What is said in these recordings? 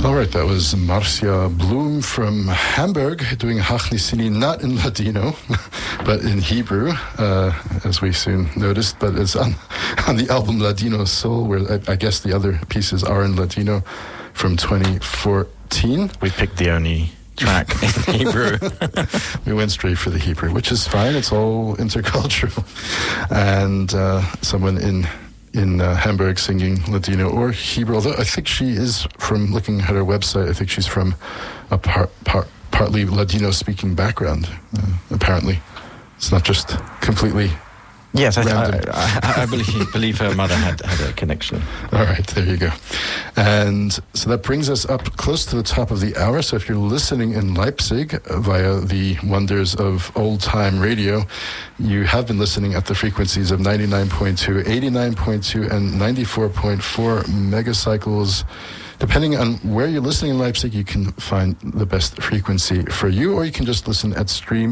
All right, that was Marcia Blum from Hamburg doing Hachnisini, not in Ladino, but in Hebrew, as we soon noticed. But it's on the album Ladino Soul, where I guess the other pieces are in Ladino from 2014. We picked the only track in Hebrew. We went straight for the Hebrew, which is fine. It's all intercultural. And someone in Hamburg singing Ladino or Hebrew, although I think she is from, looking at her website, I think she's from a partly Ladino-speaking background, apparently. It's not just completely yes, random. I believe her mother had a connection. All right, there you go. And so that brings us up close to the top of the hour. So if you're listening in Leipzig via the wonders of old-time radio, you have been listening at the frequencies of 99.2, 89.2, and 94.4 megacycles. Depending on where you're listening in Leipzig, you can find the best frequency for you, or you can just listen at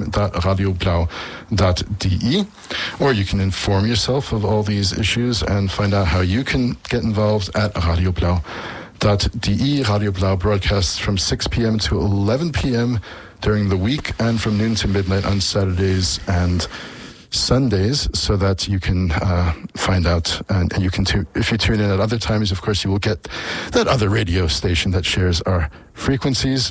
stream.radioblau.de, or you can inform yourself of all these issues and find out how you can get involved at radioblau.de. Radio Blau broadcasts from 6 p.m. to 11 p.m. during the week and from noon to midnight on Saturdays and Sundays, so that you can find out, and you can if you tune in at other times, of course, you will get that other radio station that shares our frequencies.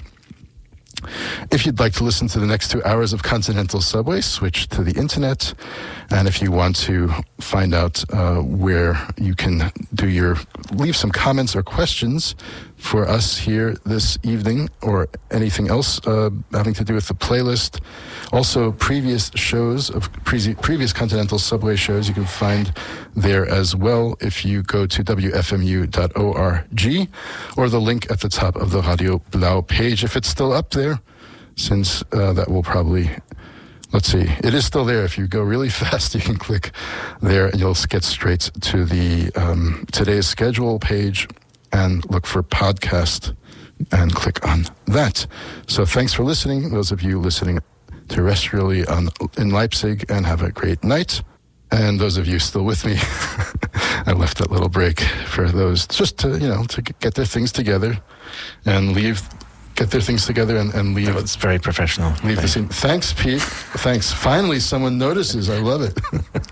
If you'd like to listen to the next 2 hours of Continental Subway, switch to the internet. And if you want to find out where you can leave some comments or questions for us here this evening, or anything else having to do with the playlist, also previous shows of previous Continental Subway shows, you can find there as well if you go to wfmu.org, or the link at the top of the Radio Blau page, if it's still up there, since that will probably... Let's see. It is still there. If you go really fast, you can click there and you'll get straight to the today's schedule page and look for podcast and click on that. So thanks for listening, those of you listening terrestrially in Leipzig, and have a great night. And those of you still with me, I left that little break for those just to get their things together and get their things together and leave. It's very professional. Leave the scene. Thanks, Pete. Thanks. Finally, someone notices. I love it.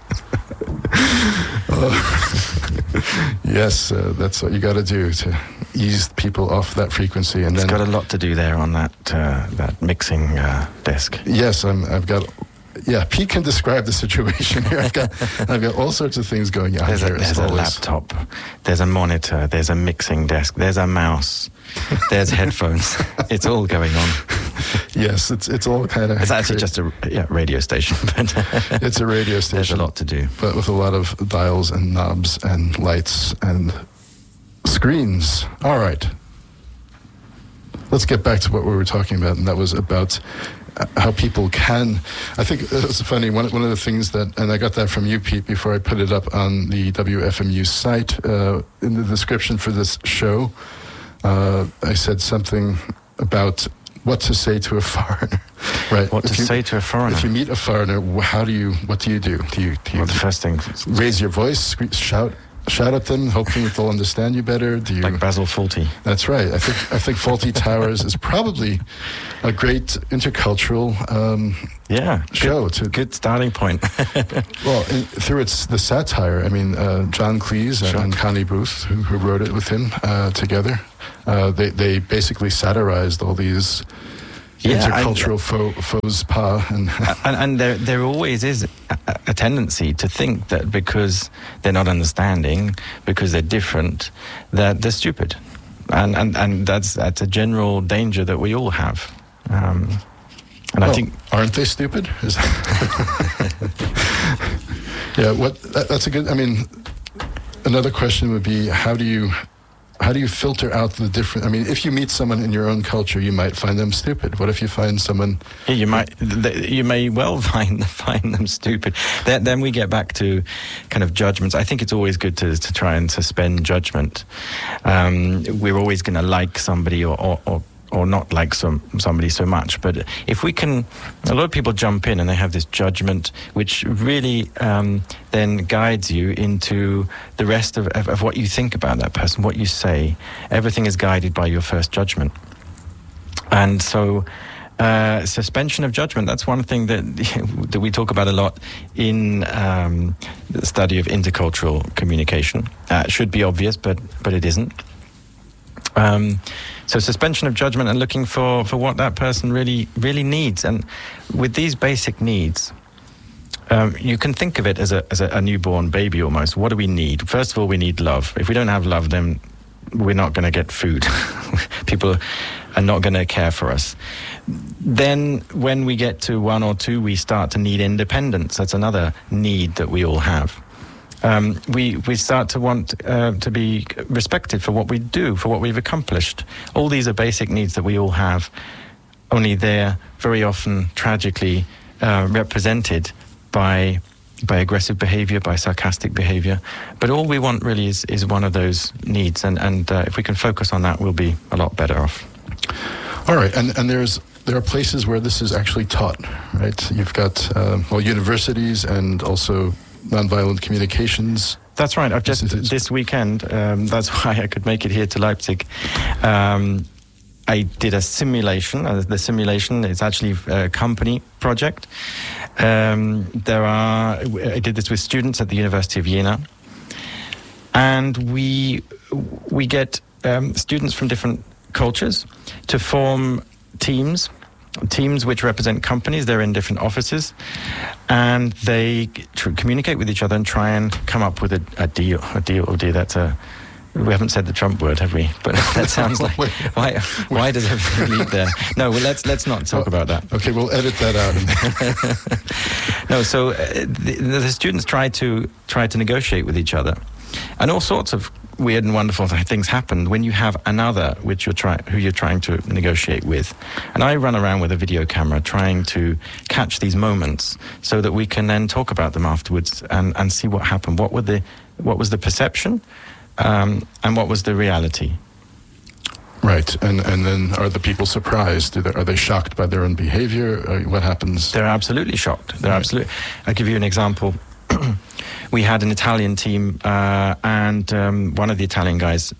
Yes, that's what you got to do to ease people off that frequency. And it's got a lot to do there on that mixing desk. Yes, I've got. Yeah, Pete can describe the situation here. I've got all sorts of things going on here. There's a laptop, there's a monitor, there's a mixing desk, there's a mouse, there's headphones. It's all going on. Yes, it's all kind of... It's actually just a radio station. But it's a radio station. There's a lot to do. But with a lot of dials and knobs and lights and screens. All right. Let's get back to what we were talking about, and that was about... how people can... I think it's funny, one of the things that... And I got that from you, Pete, before I put it up on the WFMU site. In the description for this show, I said something about what to say to a foreigner. Right? What to say to a foreigner? If you meet a foreigner, what do you do? Do you well, the first thing... raise your voice, shout at them, hoping that they'll understand you better? Do you, like Basil Fawlty? That's right. I think Fawlty Towers is probably a great intercultural show. Good starting point. Well, through the satire, I mean, John Cleese and Connie Booth, who wrote it with him together, they basically satirized all these intercultural faux pas. And there always is a tendency to think that because they're not understanding, because they're different, that they're stupid. And that's a general danger that we all have. I think... Aren't they stupid? That's a good... I mean, another question would be, how do you filter out the different... I mean, if you meet someone in your own culture, you might find them stupid. What if you find someone... You may well find them stupid. Then we get back to kind of judgments. I think it's always good to try and suspend judgment. We're always going to like somebody or or not like somebody so much. But if we can, a lot of people jump in and they have this judgment, which really then guides you into the rest of what you think about that person, what you say. Everything is guided by your first judgment. And so suspension of judgment, that's one thing that we talk about a lot in the study of intercultural communication. It should be obvious, but it isn't. So suspension of judgment and looking for what that person really needs. And with these basic needs, you can think of it as a newborn baby almost. What do we need? First of all, we need love. If we don't have love, then we're not going to get food. People are not going to care for us. Then when we get to 1 or 2, we start to need independence. That's another need that we all have. We start to want to be respected for what we do, for what we've accomplished. All these are basic needs that we all have, only they're very often tragically represented by aggressive behavior, by sarcastic behavior. But all we want really is one of those needs, and if we can focus on that, we'll be a lot better off. All right, and there are places where this is actually taught, right? You've got universities and also nonviolent communications. That's right. I've just this weekend. That's why I could make it here to Leipzig. I did a simulation. The simulation is actually a company project. I did this with students at the University of Jena, and we get students from different cultures to form teams which represent companies. They're in different offices, and they communicate with each other and try and come up with a deal. That's we haven't said the Trump word, have we? But that sounds like why does everything lead there? No, well, let's not talk about that. Okay, we'll edit that out. No, so the students try to negotiate with each other, and all sorts of weird and wonderful things happen when you have another who you're trying to negotiate with. And I run around with a video camera trying to catch these moments so that we can then talk about them afterwards and see what happened. What was the perception? And what was the reality? Right, and then are the people surprised? Are they shocked by their own behavior? What happens? They're absolutely shocked. I'll give you an example. We had an Italian team, and one of the Italian guys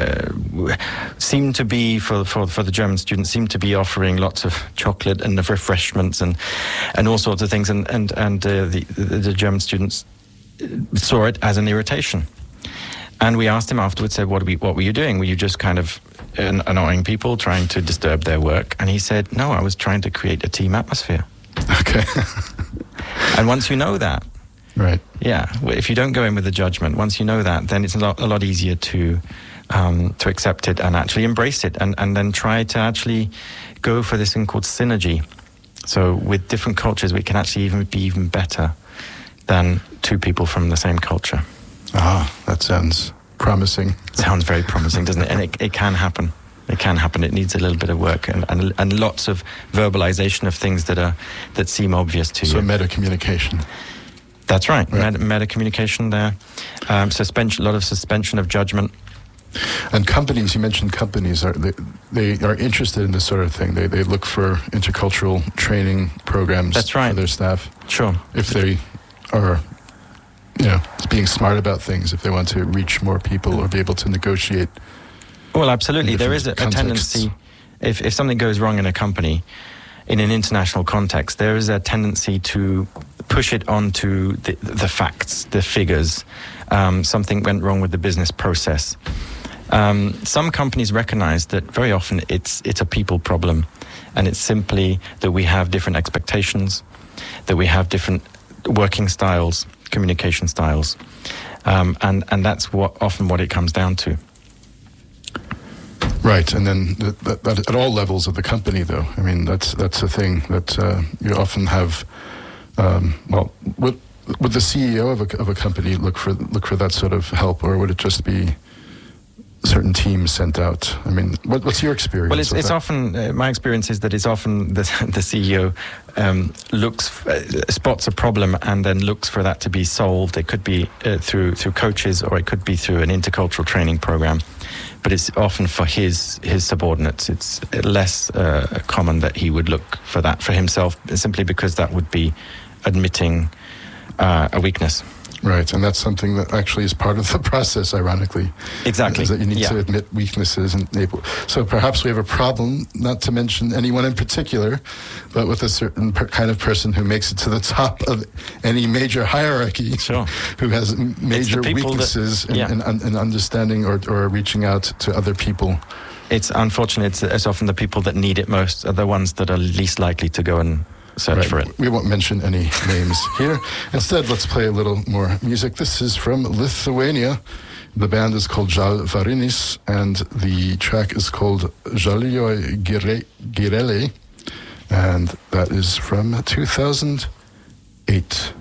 seemed to be, for the German students, seemed to be offering lots of chocolate and refreshments and all sorts of things, and the German students saw it as an irritation. And we asked him afterwards, said, what were you doing? Were you just kind of annoying people, trying to disturb their work? And he said, no, I was trying to create a team atmosphere. Okay. And once you know that, right? Yeah. If you don't go in with a judgment, once you know that, then it's a lot easier to accept it and actually embrace it, and then try to actually go for this thing called synergy. So with different cultures, we can actually be even better than two people from the same culture. That sounds promising. Sounds very promising, doesn't it? And it can happen. It can happen. It needs a little bit of work and lots of verbalization of things that seem obvious to you. So meta-communication. That's right. Meta-communication there. A lot of suspension of judgment. And companies, you mentioned companies, they are interested in this sort of thing. They look for intercultural training programs. That's right. For their staff. Sure. If they are being smart about things, if they want to reach more people or be able to negotiate. Well, absolutely. There is a tendency, if something goes wrong in a company, in an international context, there is a tendency to push it onto the facts, the figures. Something went wrong with the business process. Some companies recognize that very often it's a people problem, and it's simply that we have different expectations, that we have different working styles, communication styles, and that's often what it comes down to. Right, and then that at all levels of the company, though. I mean, that's a thing that you often have. Would the CEO of a company look for that sort of help, or would it just be certain teams sent out? I mean, what's your experience? Well, it's often my experience is that it's often the CEO spots a problem and then looks for that to be solved. It could be through coaches, or it could be through an intercultural training program. But it's often for his subordinates. It's less common that he would look for that for himself, simply because that would be admitting a weakness. Right, and that's something that actually is part of the process, ironically. Exactly. Is that you need to admit weaknesses and able. So perhaps we have a problem, not to mention anyone in particular, but with a certain kind of person who makes it to the top of any major hierarchy, sure, who has major weaknesses in understanding or reaching out to other people. It's unfortunate. It's often the people that need it most are the ones that are least likely to go and search for it. We won't mention any names here. Instead, let's play a little more music. This is from Lithuania. The band is called Žal Varinis, and the track is called Žalioj Girelė, and that is from 2008.